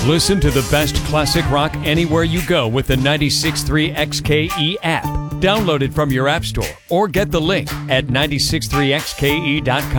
Listen to the best classic rock anywhere you go with the 96.3 XKE app. Download it from your app store or get the link at 963xke.com.